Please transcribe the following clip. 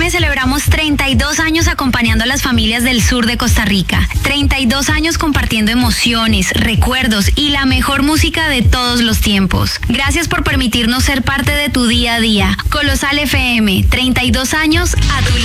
FM celebramos 32 años acompañando a las familias del sur de Costa Rica. 32 años compartiendo emociones, recuerdos y la mejor música de todos los tiempos. Gracias por permitirnos ser parte de tu día a día. Colosal FM, 32 años a tu lado.